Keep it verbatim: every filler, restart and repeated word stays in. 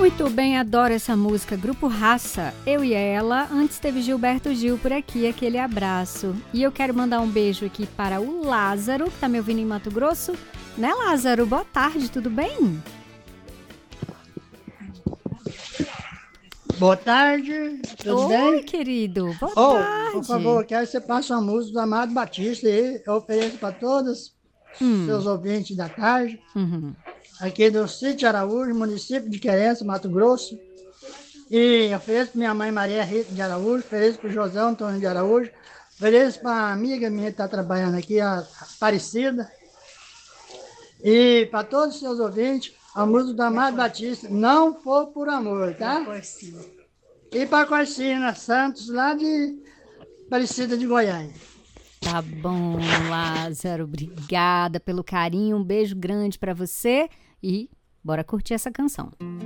Muito bem, adoro essa música, Grupo Raça, Eu e Ela. Antes teve Gilberto Gil por aqui, aquele abraço. E eu quero mandar um beijo aqui para o Lázaro, que tá me ouvindo em Mato Grosso. Né, Lázaro? Boa tarde, tudo bem? Boa tarde, tudo Oi, bem? Oi, querido, boa oh, tarde. Por favor, quero que você passe uma música do Amado Batista aí. Eu ofereço para todos hum. seus ouvintes da tarde. Uhum. Aqui do Sítio Araújo, município de Querência, Mato Grosso. E eu ofereço para minha mãe Maria Rita de Araújo, ofereço para o José Antônio de Araújo, ofereço para a amiga minha que está trabalhando aqui, a Aparecida. E para todos os seus ouvintes, a música do Amado Batista, Não For Por Amor, tá? E para a Corsina Santos, lá de Aparecida de Goiânia. Tá bom, Lázaro, obrigada pelo carinho, um beijo grande para você e bora curtir essa canção.